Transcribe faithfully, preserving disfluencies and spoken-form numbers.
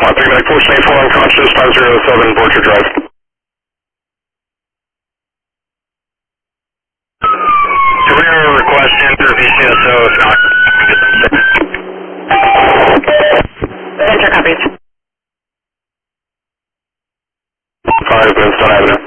Come on, Paramedic four seventy-four unconscious, five zero seven Borcher Drive. Career request enter V C S O if not. Enter copies. five Winston Avenue.